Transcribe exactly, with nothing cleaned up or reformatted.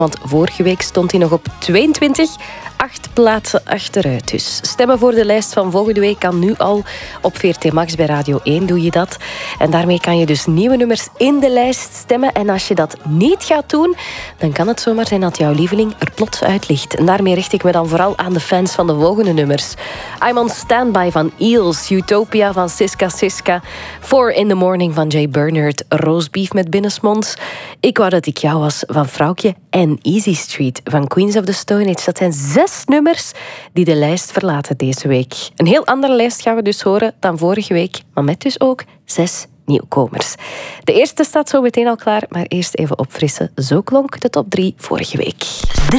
Want vorige week stond hij nog op tweeëntwintig, acht plaatsen achteruit dus. Stemmen voor de lijst van volgende week kan nu al op V R T Max. Bij Radio één doe je dat. En daarmee kan je dus nieuwe nummers in de lijst stemmen. En als je dat niet gaat doen, dan kan het zomaar zijn dat jouw lieveling er plots uit ligt. En daarmee richt ik me dan vooral aan de fans van de volgende nummers. I'm on Standby van Eels, Utopia van Siska Siska, Four in the Morning van Jay Bernard, Roastbeef met Binnensmonds, Ik wou dat ik jou was van Vrouwtje en Easy Street van Queens of the Stone Age. Dat zijn zes nummers die de lijst verlaten deze week. Een heel andere lijst gaan we dus horen dan vorige week, maar met dus ook zes nieuwkomers. De eerste staat zo meteen al klaar, maar eerst even opfrissen. Zo klonk de top drie vorige week.